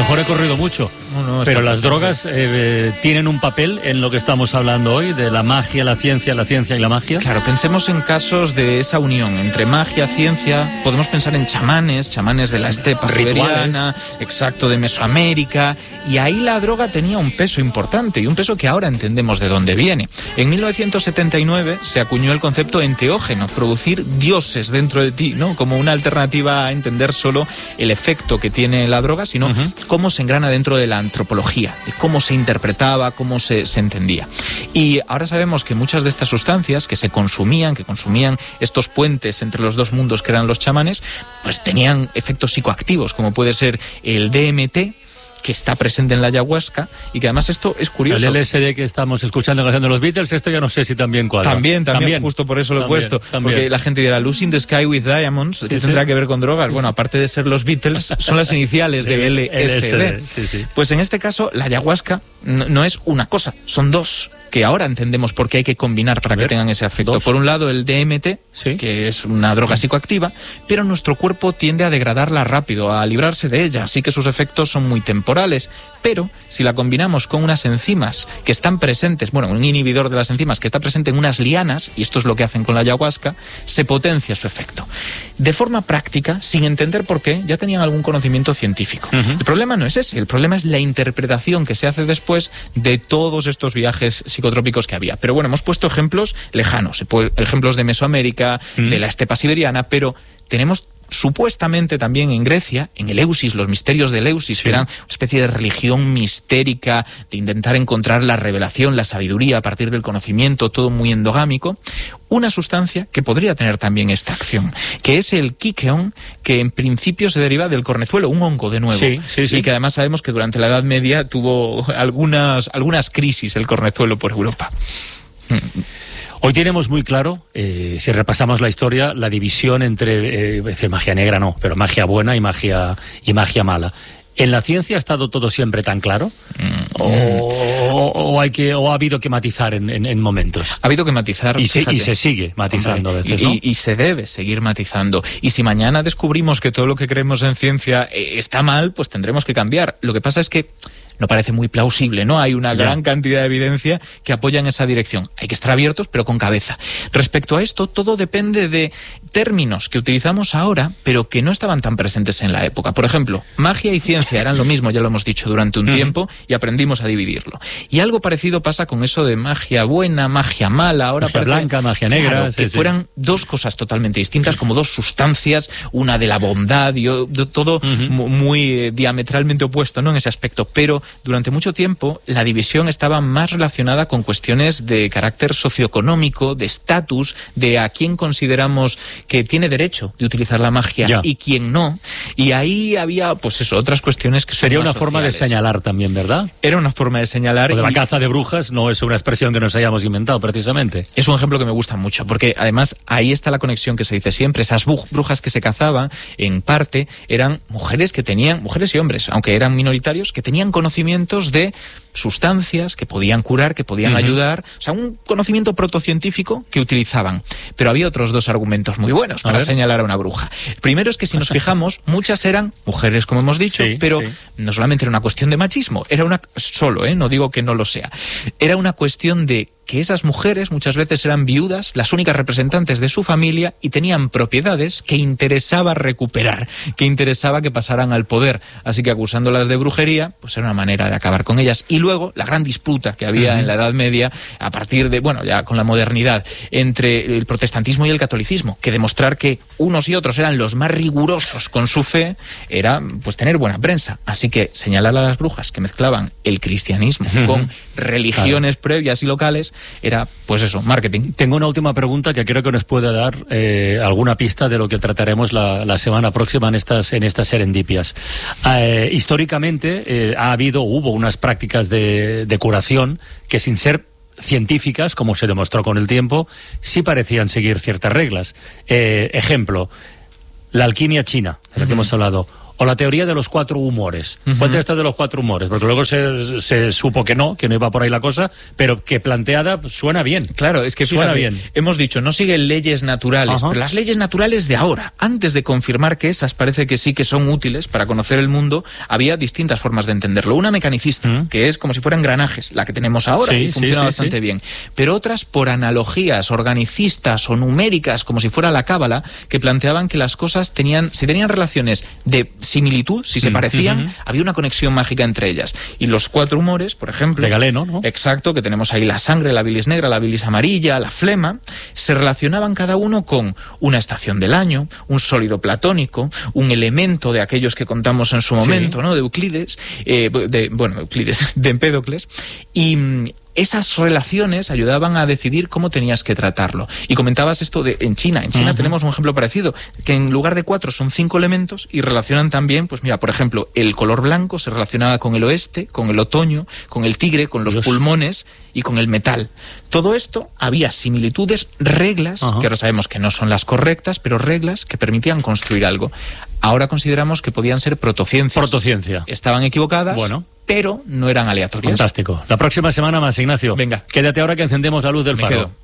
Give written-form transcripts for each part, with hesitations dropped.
mejor he corrido mucho. Pero las drogas tienen un papel en lo que estamos hablando hoy, de la magia, la ciencia y la magia. Claro, pensemos en casos de esa unión entre magia, ciencia. Podemos pensar en chamanes de la estepa siberiana, exacto, de Mesoamérica. Y ahí la droga tenía un peso importante, y un peso que ahora entendemos de dónde viene. En 1979 se acuñó el concepto enteógeno, producir dioses dentro de ti, ¿no? Como una alternativa a entender solo el efecto que tiene la droga, sino cómo se engrana dentro de la antropología, de cómo se interpretaba, cómo se entendía. Y ahora sabemos que muchas de estas sustancias que consumían estos puentes entre los dos mundos que eran los chamanes, pues tenían efectos psicoactivos, como puede ser el DMT, que está presente en la ayahuasca, y que además esto es curioso. El LSD que estamos escuchando en la canción de los Beatles, esto ya no sé si también cuadra. También, justo por eso lo he puesto. Porque la gente dirá, Losing the Sky with Diamonds, ¿qué tendrá que ver con drogas? Bueno, aparte de ser los Beatles, son las iniciales de LSD. Pues en este caso, la ayahuasca no es una cosa, son dos, que ahora entendemos por qué hay que combinar para que tengan ese efecto. Por un lado, el DMT, que es una droga psicoactiva, pero nuestro cuerpo tiende a degradarla rápido, a librarse de ella, así que sus efectos son muy temporales. Pero si la combinamos con unas enzimas que están presentes, un inhibidor de las enzimas que está presente en unas lianas, y esto es lo que hacen con la ayahuasca, se potencia su efecto. De forma práctica, sin entender por qué, ya tenían algún conocimiento científico. El problema no es ese, el problema es la interpretación que se hace después de todos estos viajes psicotrópicos que había. Pero hemos puesto ejemplos lejanos, ejemplos de Mesoamérica, de la estepa siberiana, pero tenemos supuestamente también en Grecia, en Eleusis, los misterios de Eleusis, que eran una especie de religión mistérica, de intentar encontrar la revelación, la sabiduría a partir del conocimiento, todo muy endogámico, una sustancia que podría tener también esta acción, que es el quiqueón, que en principio se deriva del cornezuelo, un hongo de nuevo, y que además sabemos que durante la Edad Media tuvo algunas crisis el cornezuelo por Europa. Hoy tenemos muy claro, si repasamos la historia, la división entre magia negra no, pero magia buena y magia mala. ¿En la ciencia ha estado todo siempre tan claro? ¿O ha habido que matizar en momentos? Ha habido que matizar. Y se sigue matizando. Hombre, a veces, ¿no? y se debe seguir matizando. Y si mañana descubrimos que todo lo que creemos en ciencia está mal, pues tendremos que cambiar. Lo que pasa es que no parece muy plausible, ¿no? Hay una gran cantidad de evidencia que apoya en esa dirección. Hay que estar abiertos, pero con cabeza. Respecto a esto, todo depende de términos que utilizamos ahora, pero que no estaban tan presentes en la época. Por ejemplo, magia y ciencia eran lo mismo, ya lo hemos dicho durante un tiempo, y aprendimos a dividirlo. Y algo parecido pasa con eso de magia buena, magia mala, ahora magia blanca, magia negra. Claro, que fueran dos cosas totalmente distintas, como dos sustancias, una de la bondad y todo muy diametralmente opuesto, ¿no? En ese aspecto. Pero durante mucho tiempo la división estaba más relacionada con cuestiones de carácter socioeconómico, de estatus, de a quién consideramos que tiene derecho de utilizar la magia y quién no. Y ahí había, otras cuestiones que son Sería más una forma de señalar también, ¿verdad? Era una forma de señalar. La caza de brujas no es una expresión que nos hayamos inventado, precisamente. Es un ejemplo que me gusta mucho, porque además ahí está la conexión que se dice siempre. Esas brujas que se cazaban, en parte, eran mujeres y hombres, aunque eran minoritarios, que tenían conocimientos de sustancias que podían curar, que podían ayudar, un conocimiento protocientífico que utilizaban. Pero había otros dos argumentos muy buenos para señalar a una bruja. El primero es que si nos fijamos, muchas eran mujeres, como hemos dicho, pero no solamente era una cuestión de machismo, era no digo que no lo sea, era una cuestión de que esas mujeres muchas veces eran viudas, las únicas representantes de su familia, y tenían propiedades que interesaba recuperar, que interesaba que pasaran al poder. Así que acusándolas de brujería, pues era una manera de acabar con ellas. Y luego, la gran disputa que había en la Edad Media, a partir de, ya con la modernidad, entre el protestantismo y el catolicismo, que demostrar que unos y otros eran los más rigurosos con su fe, era tener buena prensa. Así que señalar a las brujas que mezclaban el cristianismo con religiones previas y locales, era, marketing. Tengo una última pregunta que creo que nos puede dar alguna pista de lo que trataremos la semana próxima en estas serendipias. Históricamente hubo unas prácticas de curación que, sin ser científicas, como se demostró con el tiempo, sí parecían seguir ciertas reglas. Ejemplo, la alquimia china, de la que hemos hablado, o la teoría de los 4 humores. Cuenta esto de los 4 humores, porque luego se supo que no iba por ahí la cosa, pero que planteada suena bien. Claro, es que suena bien. Hemos dicho, no siguen leyes naturales, pero las leyes naturales de ahora, antes de confirmar que esas parece que sí que son útiles para conocer el mundo, había distintas formas de entenderlo. Una mecanicista, que es como si fueran engranajes, la que tenemos ahora, y funciona bastante bien. Pero otras por analogías organicistas o numéricas, como si fuera la cábala, que planteaban que las cosas si tenían relaciones de similitud, si se parecían, había una conexión mágica entre ellas. Y los 4 humores, por ejemplo... De Galeno, ¿no? Exacto, que tenemos ahí la sangre, la bilis negra, la bilis amarilla, la flema, se relacionaban cada uno con una estación del año, un sólido platónico, un elemento de aquellos que contamos en su momento, ¿no? De Euclides, de Empédocles, y... esas relaciones ayudaban a decidir cómo tenías que tratarlo. Y comentabas esto en China. En China tenemos un ejemplo parecido, que en lugar de 4 son 5 elementos y relacionan también, pues mira, por ejemplo, el color blanco se relacionaba con el oeste, con el otoño, con el tigre, con los pulmones y con el metal. Todo esto había similitudes, reglas, que ahora sabemos que no son las correctas, pero reglas que permitían construir algo. Ahora consideramos que podían ser protociencias. Protociencia. Estaban equivocadas. Bueno. Pero no eran aleatorias. Fantástico. La próxima semana más, Ignacio. Venga. Quédate ahora que encendemos la luz del faro. Quedo.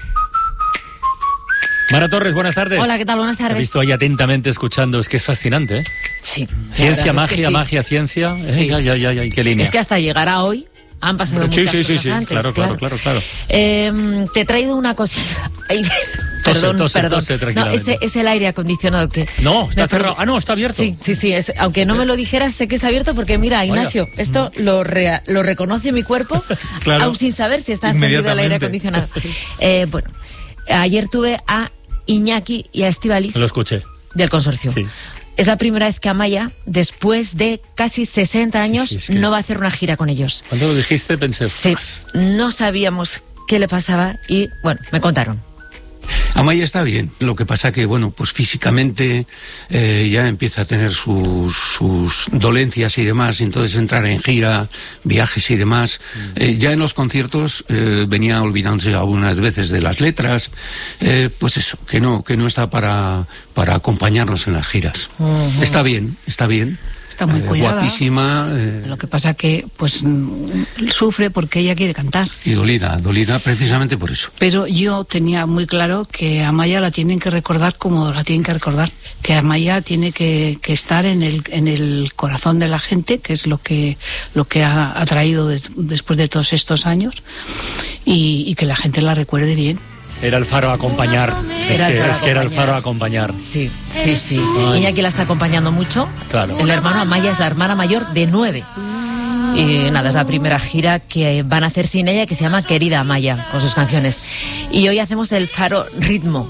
Mara Torres, buenas tardes. Hola, ¿qué tal? Buenas tardes. He visto ahí atentamente escuchando, es que es fascinante, ¿eh? Sí. Ciencia, magia, magia, ciencia. Sí. Ya, qué línea. Es que hasta llegar a hoy han pasado muchas cosas antes. Claro. Te he traído una cosita. Perdón. No, es el aire acondicionado que... No, está cerrado. Ah, no, está abierto. Sí. Aunque no me lo dijeras, sé que está abierto porque, mira, Ignacio, esto lo reconoce mi cuerpo, aún sin saber si está encendido el aire acondicionado. Bueno, ayer tuve a Iñaki y a Estíbaliz. Lo escuché. Del consorcio. Sí. Es la primera vez que Amaia, después de casi 60 años, no va a hacer una gira con ellos. Cuando lo dijiste pensé... Sí, no sabíamos qué le pasaba y, bueno, me contaron. Amaia está bien, lo que pasa que, bueno, pues físicamente ya empieza a tener sus dolencias y demás, y entonces entrar en gira, viajes y demás. Ya en los conciertos venía olvidándose algunas veces de las letras, pues eso, que no está para acompañarnos en las giras. Está bien. Está muy cuidada. Guapísima. Lo que pasa que, pues, sufre porque ella quiere cantar. Y dolida precisamente por eso. Pero yo tenía muy claro que a Amaia la tienen que recordar como la tienen que recordar. Que Amaia tiene que estar en el corazón de la gente, que es lo que ha traído después de todos estos años, y que la gente la recuerde bien. Era el faro a acompañar. Era el faro a acompañar. Sí. Iñaki la está acompañando mucho. Claro. El hermano Amaia es la hermana mayor de 9. Y nada, es la primera gira que van a hacer sin ella, que se llama Querida Amaia, con sus canciones. Y hoy hacemos el faro ritmo.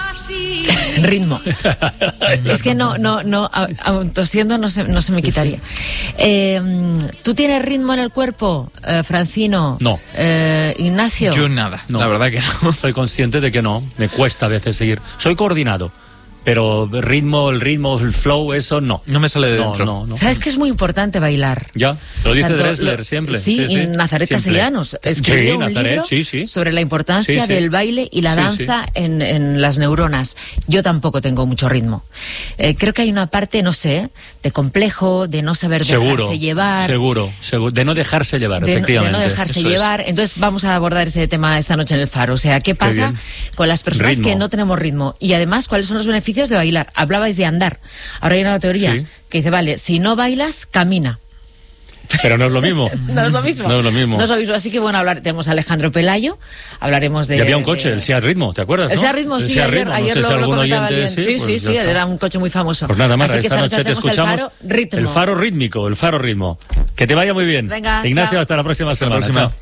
Es que no, tosiendo no se me quitaría. ¿Tú tienes ritmo en el cuerpo, Francino? No. Ignacio. Yo nada, la verdad que no. Soy consciente de que no, me cuesta a veces seguir. Soy coordinado, pero el ritmo, el flow, eso no. No me sale de dentro. No. ¿Sabes que es muy importante bailar? Ya, lo dice Dressler siempre. Sí, y Nazaret Castellanos escribió un libro sobre la importancia del baile y la danza en las neuronas. Yo tampoco tengo mucho ritmo. Creo que hay una parte, no sé, de complejo, de no saber dejarse llevar. Seguro, de no dejarse llevar, efectivamente. De no dejarse llevar. Entonces vamos a abordar ese tema esta noche en el Faro. O sea, ¿qué pasa con las personas que no tenemos ritmo? Y además, ¿cuáles son los beneficios de bailar? Hablabais de andar. Ahora hay una teoría que dice, vale, si no bailas, camina. Pero no es lo mismo. No es lo mismo. Así que bueno, tenemos a Alejandro Pelayo, hablaremos de... Y había un coche, el Seat Ritmo, ¿te acuerdas? El Seat Ritmo, sí, ayer lo comentaba bien. Sí, era un coche muy famoso. Pues nada más, así que esta noche te escuchamos. El faro rítmico, el faro ritmo. Que te vaya muy bien. Venga, Ignacio, chao. hasta la próxima semana. Chao.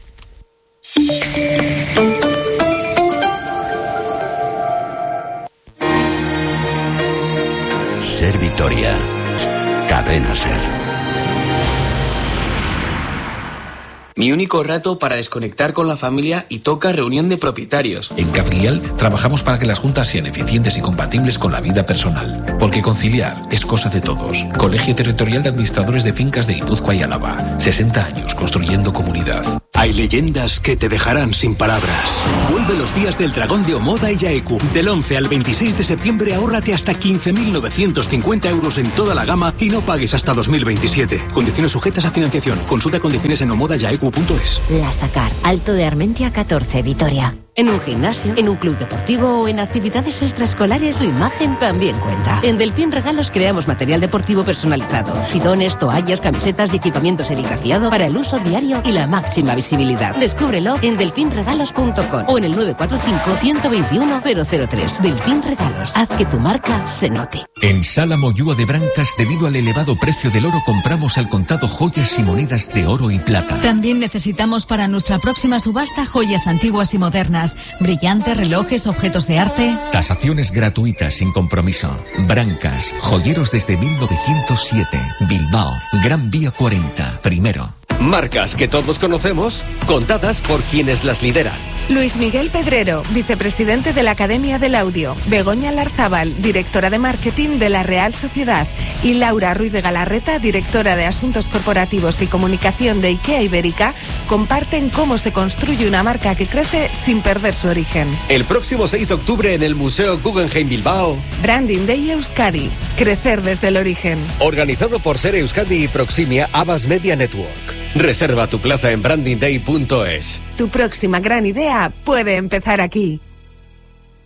Ser Vitoria. Cadena Ser. Mi único rato para desconectar con la familia y toca reunión de propietarios. En Cafrial trabajamos para que las juntas sean eficientes y compatibles con la vida personal. Porque conciliar es cosa de todos. Colegio Territorial de Administradores de Fincas de Guipúzcoa y Álava. 60 años construyendo comunidad. Hay leyendas que te dejarán sin palabras. Vuelve los días del Dragón de Omoda y Yaeku. Del 11 al 26 de septiembre ahórrate hasta 15.950 euros en toda la gama y no pagues hasta 2027. Condiciones sujetas a financiación. Consulta condiciones en omodayaeku.es. La Sacar, Alto de Armentia 14, Vitoria. En un gimnasio, en un club deportivo o en actividades extraescolares, su imagen también cuenta. En Delfín Regalos creamos material deportivo personalizado. Bidones, toallas, camisetas y equipamiento serigrafiado para el uso diario y la máxima visibilidad. Descúbrelo en delfinregalos.com o en el 945-121-003. Delfín Regalos. Haz que tu marca se note. En Sala Moyúa de Brancas, debido al elevado precio del oro, compramos al contado joyas y monedas de oro y plata. También necesitamos para nuestra próxima subasta joyas antiguas y modernas, brillantes, relojes, objetos de arte. Tasaciones gratuitas sin compromiso. Brancas, joyeros desde 1907. Bilbao, Gran Vía 40, primero. Marcas que todos conocemos, contadas por quienes las lideran. Luis Miguel Pedrero, vicepresidente de la Academia del Audio. Begoña Larzábal, directora de marketing de la Real Sociedad. Y Laura Ruiz de Galarreta, directora de Asuntos Corporativos y Comunicación de IKEA Ibérica, comparten cómo se construye una marca que crece sin perder su origen. El próximo 6 de octubre en el Museo Guggenheim Bilbao. Branding Day Euskadi. Crecer desde el origen. Organizado por Ser Euskadi y Proximia Abbas Media Network. Reserva tu plaza en brandingday.es. Tu próxima gran idea puede empezar aquí.